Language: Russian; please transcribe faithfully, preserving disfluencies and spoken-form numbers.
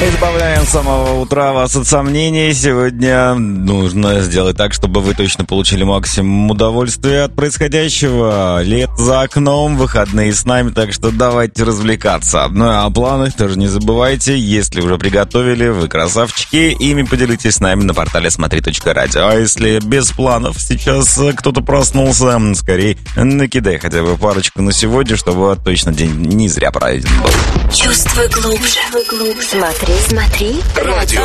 Избавляем с самого утра вас от сомнений. Сегодня нужно сделать так, чтобы вы точно получили максимум удовольствия от происходящего. Лет за окном, выходные с нами, так что давайте развлекаться. Ну а о планах тоже не забывайте. Если уже приготовили, вы красавчики, ими поделитесь с нами на портале смотри точка радио. А если без планов сейчас кто-то проснулся, скорее накидай хотя бы парочку на сегодня, чтобы точно день не зря пройден был. Чувствуй глубже, глубже. Смотри, смотри. Радио